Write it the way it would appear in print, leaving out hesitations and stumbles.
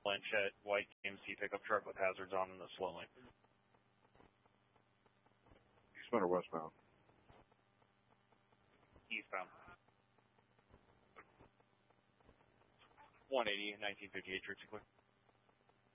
Blanchette, white GMC pickup truck with hazards on in the slow lane. Eastbound or westbound? Eastbound. 180, 1958, Trixie Clear.